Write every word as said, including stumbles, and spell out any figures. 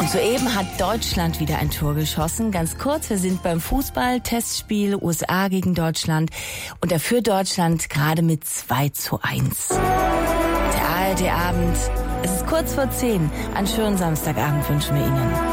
Soeben hat Deutschland wieder ein Tor geschossen. Ganz kurz, wir sind beim Fußball-Testspiel U S A gegen Deutschland und da führt Deutschland gerade mit zwei zu eins. Der A R D-Abend, es ist kurz vor zehn. Einen schönen Samstagabend wünschen wir Ihnen.